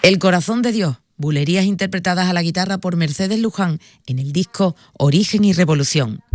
El corazón de Dios, bulerías interpretadas a la guitarra por Mercedes Luján en el disco Origen y Revolución.